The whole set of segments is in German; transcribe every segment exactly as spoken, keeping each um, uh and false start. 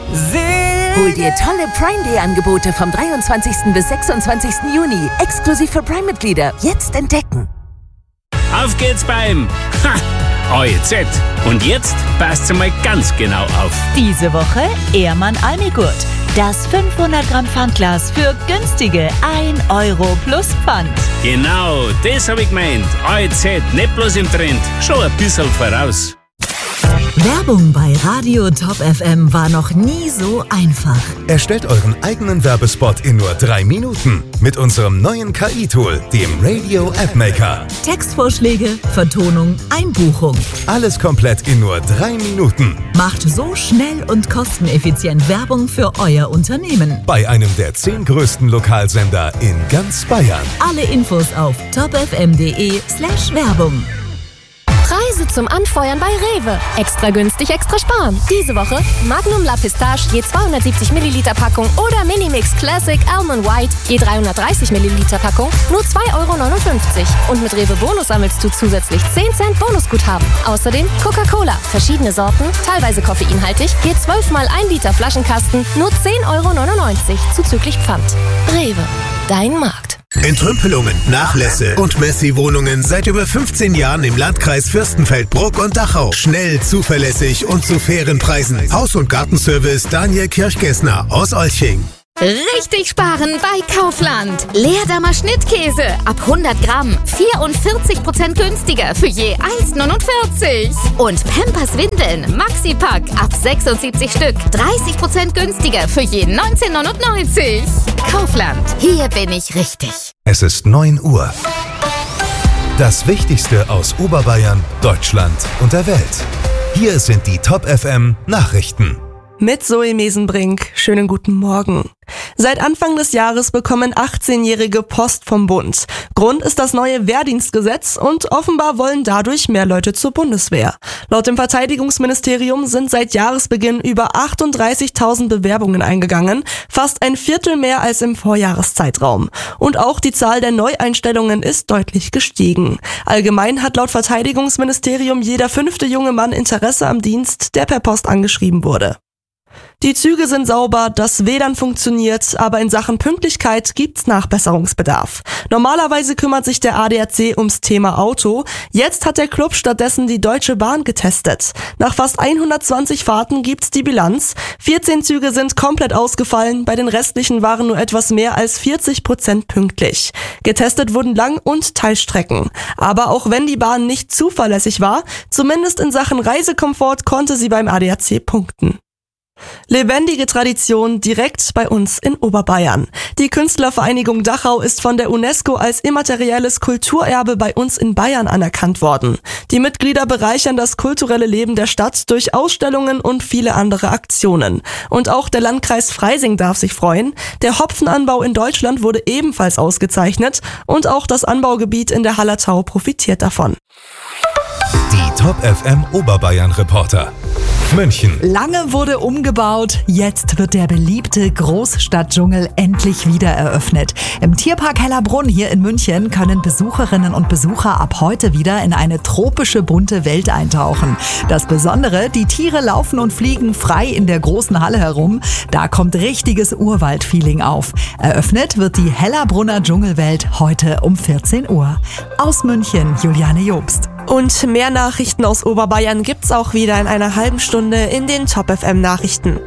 Hol dir tolle Prime Day Angebote vom dreiundzwanzigsten bis sechsundzwanzigsten Juni. Exklusiv für Prime-Mitglieder. Jetzt entdecken. Auf geht's beim Ha! A E Z. Und jetzt passt mal ganz genau auf. Diese Woche Ehrmann Almigurt. Das fünfhundert Gramm Pfandglas für günstige ein Euro plus Pfand. Genau, das hab ich gemeint. A E Z, nicht bloß im Trend, schon ein bisschen voraus. Werbung bei Radio Top F M war noch nie so einfach. Erstellt euren eigenen Werbespot in nur drei Minuten mit unserem neuen K I-Tool, dem Radio App Maker. Textvorschläge, Vertonung, Einbuchung. Alles komplett in nur drei Minuten. Macht so schnell und kosteneffizient Werbung für euer Unternehmen. Bei einem der zehn größten Lokalsender in ganz Bayern. Alle Infos auf topfm.de slash Werbung. Preise zum Anfeuern bei Rewe. Extra günstig, extra sparen. Diese Woche Magnum La Pistache je zweihundertsiebzig Milliliter Packung oder Minimix Classic Almond White je dreihundertdreißig Milliliter Packung nur zwei Euro neunundfünfzig. Und mit Rewe Bonus sammelst du zusätzlich zehn Cent Bonusguthaben. Außerdem Coca-Cola, verschiedene Sorten, teilweise koffeinhaltig, je zwölf mal ein Liter Flaschenkasten nur zehn Euro neunundneunzig zuzüglich Pfand. Rewe, dein Markt. Entrümpelungen, Nachlässe und Messi-Wohnungen seit über fünfzehn Jahren im Landkreis Fürstenfeldbruck und Dachau. Schnell, zuverlässig und zu fairen Preisen. Haus- und Gartenservice Daniel Kirchgessner aus Olching. Richtig sparen bei Kaufland. Leerdammer Schnittkäse ab hundert Gramm vierundvierzig Prozent günstiger für je eins neunundvierzig. Und Pampers Windeln Maxi-Pack ab sechsundsiebzig Stück dreißig Prozent günstiger für je neunzehn neunundneunzig. Kaufland, hier bin ich richtig. Es ist neun Uhr. Das Wichtigste aus Oberbayern, Deutschland und der Welt. Hier sind die Top F M Nachrichten. Mit Zoe Mesenbrink. Schönen guten Morgen. Seit Anfang des Jahres bekommen achtzehnjährige Post vom Bund. Grund ist das neue Wehrdienstgesetz und offenbar wollen dadurch mehr Leute zur Bundeswehr. Laut dem Verteidigungsministerium sind seit Jahresbeginn über achtunddreißigtausend Bewerbungen eingegangen, fast ein Viertel mehr als im Vorjahreszeitraum. Und auch die Zahl der Neueinstellungen ist deutlich gestiegen. Allgemein hat laut Verteidigungsministerium jeder fünfte junge Mann Interesse am Dienst, der per Post angeschrieben wurde. Die Züge sind sauber, das W L A N funktioniert, aber in Sachen Pünktlichkeit gibt's Nachbesserungsbedarf. Normalerweise kümmert sich der A D A C ums Thema Auto. Jetzt hat der Club stattdessen die Deutsche Bahn getestet. Nach fast hundertzwanzig Fahrten gibt's die Bilanz. vierzehn Züge sind komplett ausgefallen, bei den restlichen waren nur etwas mehr als vierzig Prozent pünktlich. Getestet wurden Lang- und Teilstrecken. Aber auch wenn die Bahn nicht zuverlässig war, zumindest in Sachen Reisekomfort konnte sie beim A D A C punkten. Lebendige Tradition direkt bei uns in Oberbayern. Die Künstlervereinigung Dachau ist von der UNESCO als immaterielles Kulturerbe bei uns in Bayern anerkannt worden. Die Mitglieder bereichern das kulturelle Leben der Stadt durch Ausstellungen und viele andere Aktionen. Und auch der Landkreis Freising darf sich freuen. Der Hopfenanbau in Deutschland wurde ebenfalls ausgezeichnet und auch das Anbaugebiet in der Hallertau profitiert davon. Die Top F M Oberbayern Reporter. München. Lange wurde umgebaut, jetzt wird der beliebte Großstadtdschungel endlich wieder eröffnet. Im Tierpark Hellerbrunn hier in München können Besucherinnen und Besucher ab heute wieder in eine tropische, bunte Welt eintauchen. Das Besondere, die Tiere laufen und fliegen frei in der großen Halle herum. Da kommt richtiges Urwaldfeeling auf. Eröffnet wird die Hellerbrunner Dschungelwelt heute um vierzehn Uhr. Aus München, Juliane Jobst. Und mehr Nachrichten aus Oberbayern gibt's auch wieder in einer halben Stunde in den Top F M Nachrichten.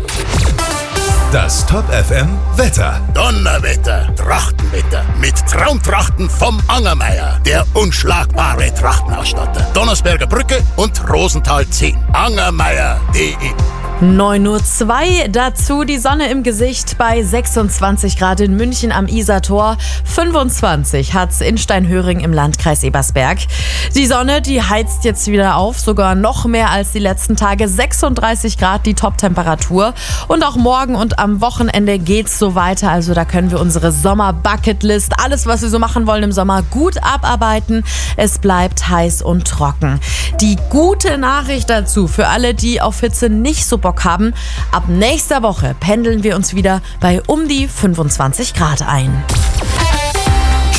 Das Top F M Wetter. Donnerwetter, Trachtenwetter mit Traumtrachten vom Angermeier. Der unschlagbare Trachtenausstatter. Donnersberger Brücke und Rosenthal zehn. Angermeier punkt de neun Uhr zwei, dazu die Sonne im Gesicht bei sechsundzwanzig Grad in München am Isartor. fünfundzwanzig hat's in Steinhöring im Landkreis Ebersberg. Die Sonne, die heizt jetzt wieder auf, sogar noch mehr als die letzten Tage. sechsunddreißig Grad die Top-Temperatur. Und auch morgen und am Wochenende geht's so weiter. Also da können wir unsere Sommer-Bucketlist, alles was wir so machen wollen im Sommer, gut abarbeiten. Es bleibt heiß und trocken. Die gute Nachricht dazu für alle, die auf Hitze nicht so Bock haben: ab nächster Woche pendeln wir uns wieder bei um die fünfundzwanzig Grad ein.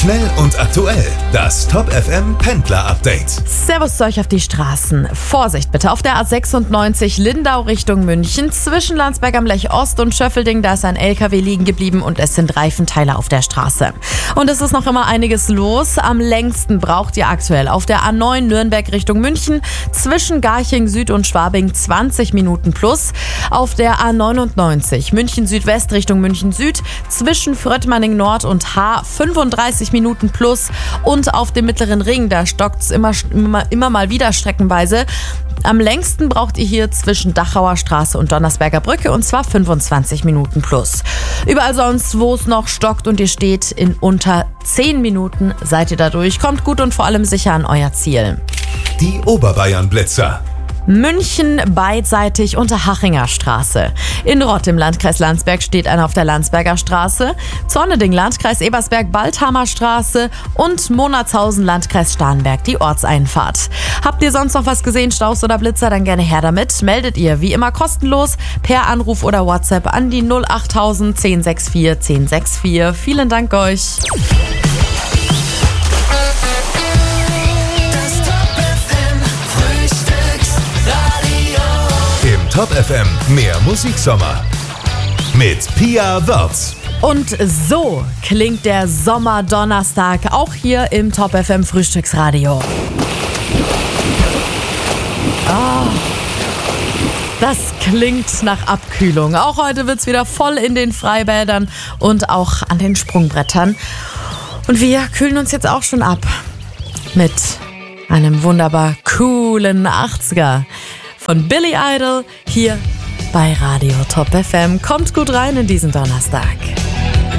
Schnell und aktuell. Das Top F M Pendler Update. Servus zu euch auf die Straßen. Vorsicht bitte auf der A sechsundneunzig Lindau Richtung München. Zwischen Landsberg am Lech Ost und Schöffelding, da ist ein L K W liegen geblieben und es sind Reifenteile auf der Straße. Und es ist noch immer einiges los. Am längsten braucht ihr aktuell auf der A neun Nürnberg Richtung München zwischen Garching Süd und Schwabing zwanzig Minuten plus. Auf der A neunundneunzig München Südwest Richtung München Süd zwischen Fröttmanning Nord und H fünfunddreißig Minuten plus. Und auf dem Mittleren Ring, da stockt es immer, immer, immer mal wieder streckenweise. Am längsten braucht ihr hier zwischen Dachauer Straße und Donnersberger Brücke und zwar fünfundzwanzig Minuten plus. Überall sonst, wo es noch stockt und ihr steht in unter zehn Minuten, seid ihr dadurch. Kommt gut und vor allem sicher an euer Ziel. Die Oberbayern-Blitzer. München beidseitig unter Hachinger Straße. In Rott im Landkreis Landsberg steht einer auf der Landsberger Straße. Zorneding Landkreis Ebersberg Baldhamer Straße und Monatshausen Landkreis Starnberg die Ortseinfahrt. Habt ihr sonst noch was gesehen, Staus oder Blitzer, dann gerne her damit. Meldet ihr wie immer kostenlos per Anruf oder WhatsApp an die null achttausend zehn sechs vier zehn sechs vier. Vielen Dank euch. Top F M, mehr Musiksommer. Mit Pia Wörz. Und so klingt der Sommerdonnerstag auch hier im Top F M Frühstücksradio. Oh, das klingt nach Abkühlung. Auch heute wird es wieder voll in den Freibädern und auch an den Sprungbrettern. Und wir kühlen uns jetzt auch schon ab mit einem wunderbar coolen achtziger. Von Billy Idol hier bei Radio Top F M. Kommt gut rein in diesen Donnerstag.